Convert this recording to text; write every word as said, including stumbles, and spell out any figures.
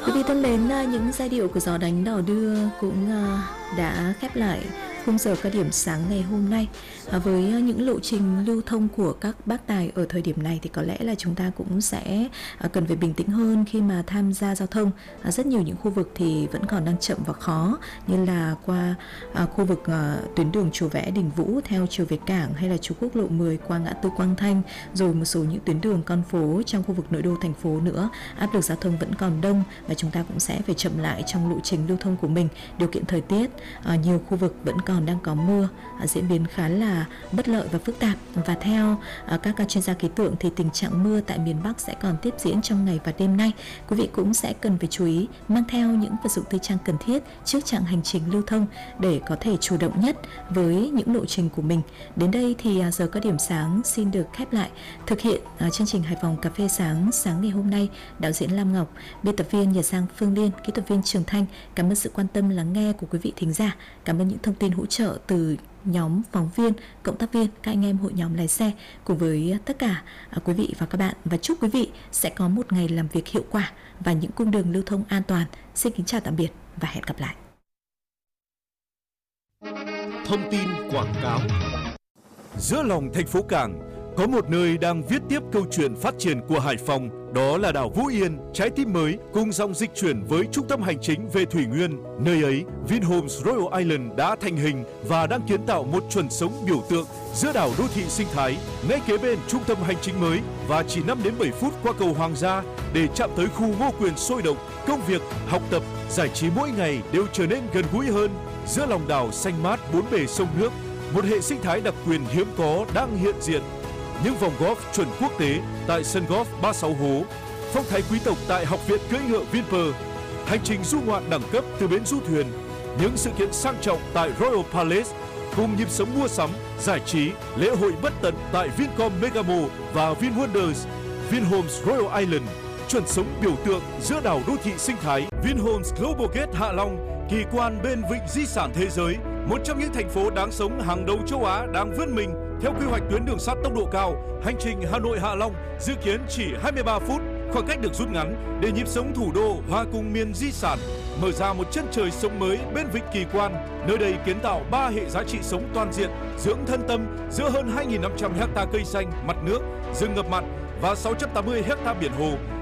Quý vị thân mến, à, những giai điệu của gió đánh đò đưa cũng à, đã khép lại khung giờ cao điểm sáng ngày hôm nay. À, với à, những lộ trình lưu thông của các bác tài ở thời điểm này thì có lẽ là chúng ta cũng sẽ à, cần phải bình tĩnh hơn khi mà tham gia giao thông. À, rất nhiều những khu vực thì vẫn còn đang chậm và khó, như là qua à, khu vực à, tuyến đường Chùa Vẽ Đình Vũ theo chiều về cảng, hay là trục quốc lộ mười qua ngã tư Quang Thanh, rồi một số những tuyến đường con phố trong khu vực nội đô thành phố nữa. Áp lực giao thông vẫn còn đông và chúng ta cũng sẽ phải chậm lại trong lộ trình lưu thông của mình. Điều kiện thời tiết ở nhiều khu vực vẫn còn đang có mưa, diễn biến khá là bất lợi và phức tạp, và theo các chuyên gia khí tượng thì tình trạng mưa tại miền Bắc sẽ còn tiếp diễn trong ngày và đêm nay. Quý vị cũng sẽ cần phải chú ý mang theo những vật dụng tư trang cần thiết trước chặng hành trình lưu thông để có thể chủ động nhất với những lộ trình của mình. Đến đây thì giờ cao điểm sáng xin được khép lại. Thực hiện chương trình Hải Phòng Cà phê sáng sáng ngày hôm nay, đạo diễn Lam Ngọc, biên tập viên Nhật Giang Phương Liên, kỹ thuật viên Trường Thanh. Cảm ơn sự quan tâm lắng nghe của quý vị thính giả. Cảm ơn những thông tin hỗ trợ từ nhóm phóng viên, cộng tác viên, các anh em hội nhóm lái xe cùng với tất cả quý vị và các bạn, và chúc quý vị sẽ có một ngày làm việc hiệu quả và những cung đường lưu thông an toàn. Xin kính chào tạm biệt và hẹn gặp lại. Thông tin quảng cáo. Giữa lòng thành phố Cảng có một nơi đang viết tiếp câu chuyện phát triển của Hải Phòng, đó là đảo Vũ Yên, trái tim mới cùng dòng dịch chuyển với trung tâm hành chính về thủy nguyên. Nơi ấy, Vinhomes Royal Island đã thành hình và đang kiến tạo một chuẩn sống biểu tượng giữa đảo đô thị sinh thái, ngay kế bên trung tâm hành chính mới, và chỉ năm đến bảy phút qua cầu Hoàng gia để chạm tới khu Ngô Quyền sôi động. Công việc, học tập, giải trí mỗi ngày đều trở nên gần gũi hơn. Giữa lòng đảo xanh mát bốn bề sông nước, một hệ sinh thái đặc quyền hiếm có đang hiện diện. Những vòng golf chuẩn quốc tế tại sân golf ba mươi sáu hố, phong thái quý tộc tại học viện cưỡi ngựa Vinpearl, hành trình du ngoạn đẳng cấp từ bến du thuyền, những sự kiện sang trọng tại Royal Palace, cùng nhịp sống mua sắm, giải trí, lễ hội bất tận tại Vincom Megamo và VinWonders. Vinhomes Royal Island, chuẩn sống biểu tượng giữa đảo đô thị sinh thái. Vinhomes Global Gate Hạ Long, kỳ quan bên vịnh di sản thế giới, một trong những thành phố đáng sống hàng đầu châu Á đang vươn mình theo quy hoạch tuyến đường sắt tốc độ cao. Hành trình Hà Nội Hạ Long dự kiến chỉ hai mươi ba phút, khoảng cách được rút ngắn để nhịp sống thủ đô hòa cùng miền di sản, mở ra một chân trời sống mới bên vịnh kỳ quan. Nơi đây kiến tạo ba hệ giá trị sống toàn diện, dưỡng thân tâm giữa hơn hai nghìn năm trăm héc ta cây xanh, mặt nước, rừng ngập mặn và sáu trăm tám mươi héc ta biển hồ.